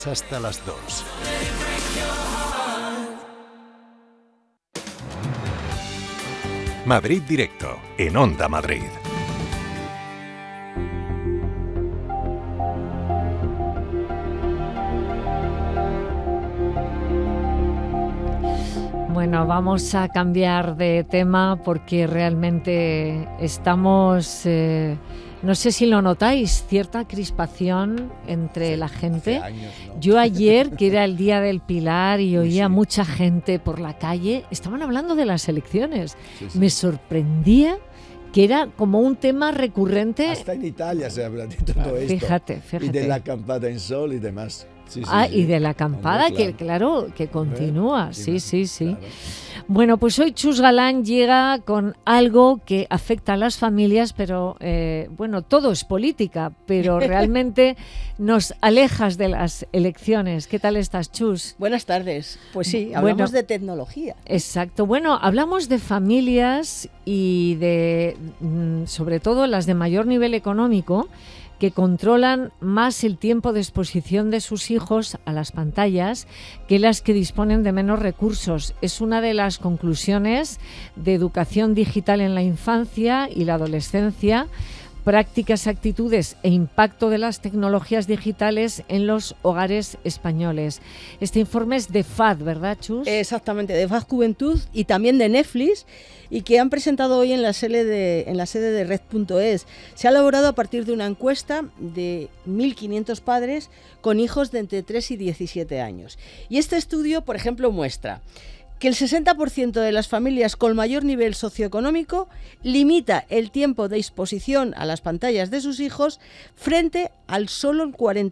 Hasta las 2. Madrid Directo, en Onda Madrid. Bueno, vamos a cambiar de tema porque realmente estamos, no sé si lo notáis, cierta crispación entre la gente. Hace años, ¿no? Yo ayer, que era el Día del Pilar y oía mucha gente por la calle, estaban hablando de las elecciones. Sí. Me sorprendía que era como un tema recurrente. Hasta en Italia se habla de todo esto. Fíjate. Y de la acampada en sol y demás. Sí, y de la acampada, hombre, que continúa. Sí. Claro. Bueno, pues hoy Chus Galán llega con algo que afecta a las familias, pero bueno, todo es política, pero realmente nos alejas de las elecciones. ¿Qué tal estás, Chus? Buenas tardes. Pues sí, hablamos de tecnología. Exacto. Bueno, hablamos de familias y de, sobre todo, las de mayor nivel económico, que controlan más el tiempo de exposición de sus hijos a las pantallas que las que disponen de menos recursos. Es una de las conclusiones de Educación Digital en la Infancia y la Adolescencia, prácticas, actitudes e impacto de las tecnologías digitales en los hogares españoles. Este informe es de FAD, ¿verdad, Chus? Exactamente, de FAD Juventud y también de Netflix, y que han presentado hoy en la sede de Red.es. Se ha elaborado a partir de una encuesta de 1.500 padres con hijos de entre 3 y 17 años. Y este estudio, por ejemplo, muestra que el 60% de las familias con mayor nivel socioeconómico limita el tiempo de exposición a las pantallas de sus hijos frente al solo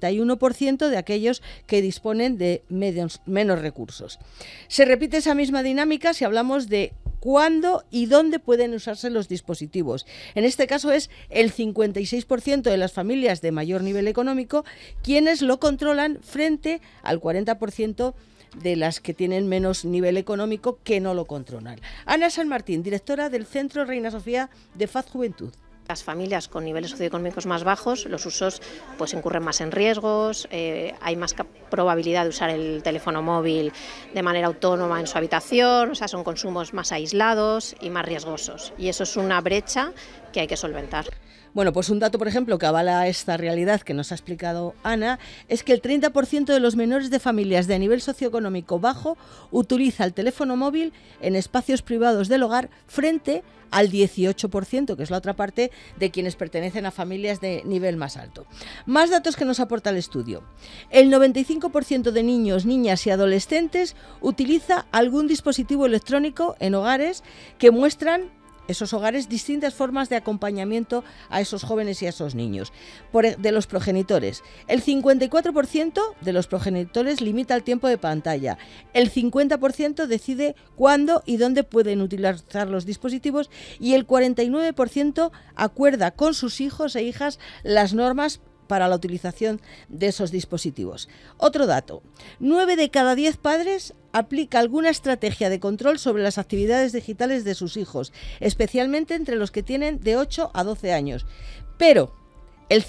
41% de aquellos que disponen de menos recursos. Se repite esa misma dinámica si hablamos de cuándo y dónde pueden usarse los dispositivos. En este caso es el 56% de las familias de mayor nivel económico quienes lo controlan frente al 40% de las que tienen menos nivel económico que no lo controlan. Ana San Martín, directora del Centro Reina Sofía de FAD Juventud. Las familias con niveles socioeconómicos más bajos, los usos pues incurren más en riesgos, hay más probabilidad de usar el teléfono móvil de manera autónoma en su habitación, o sea, son consumos más aislados y más riesgosos. Y eso es una brecha que hay que solventar. Bueno, pues un dato, por ejemplo, que avala esta realidad que nos ha explicado Ana, es que el 30% de los menores de familias de nivel socioeconómico bajo utiliza el teléfono móvil en espacios privados del hogar frente al 18%, que es la otra parte de quienes pertenecen a familias de nivel más alto. Más datos que nos aporta el estudio. El 95% de niños, niñas y adolescentes utiliza algún dispositivo electrónico en hogares que muestran esos hogares distintas formas de acompañamiento a esos jóvenes y a esos niños. De los progenitores, el 54% de los progenitores limita el tiempo de pantalla, el 50% decide cuándo y dónde pueden utilizar los dispositivos y el 49% acuerda con sus hijos e hijas las normas para la utilización de esos dispositivos. Otro dato, 9 de cada 10 padres aplica alguna estrategia de control sobre las actividades digitales de sus hijos, especialmente entre los que tienen de 8 a 12 años. Pero el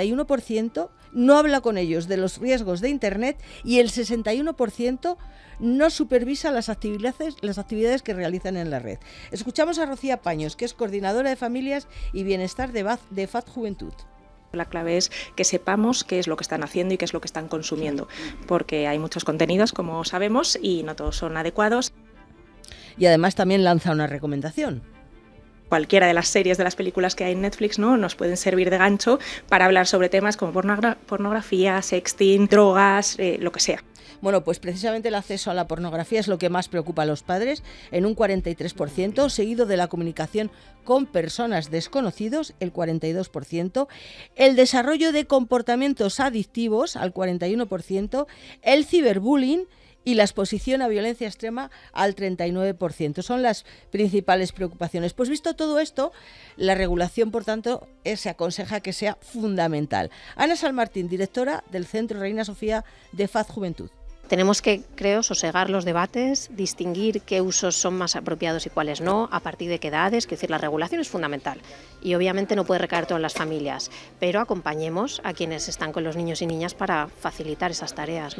51% no habla con ellos de los riesgos de Internet y el 61% no supervisa las actividades que realizan en la red. Escuchamos a Rocía Paños, que es coordinadora de familias y bienestar de FAD Juventud. La clave es que sepamos qué es lo que están haciendo y qué es lo que están consumiendo, porque hay muchos contenidos, como sabemos, y no todos son adecuados. Y además también lanza una recomendación. Cualquiera de las series, de las películas que hay en Netflix, ¿no?, nos pueden servir de gancho para hablar sobre temas como pornografía, sexting, drogas, lo que sea. Bueno, pues precisamente el acceso a la pornografía es lo que más preocupa a los padres, en un 43%, seguido de la comunicación con personas desconocidos, el 42%, el desarrollo de comportamientos adictivos, al 41%, el ciberbullying y la exposición a violencia extrema al 39%. Son las principales preocupaciones. Pues visto todo esto, la regulación, por tanto, se aconseja que sea fundamental. Ana San Martín, directora del Centro Reina Sofía de FAD Juventud. Tenemos que, creo, sosegar los debates, distinguir qué usos son más apropiados y cuáles no, a partir de qué edades. Es decir, la regulación es fundamental y obviamente no puede recaer todo en las familias, pero acompañemos a quienes están con los niños y niñas para facilitar esas tareas.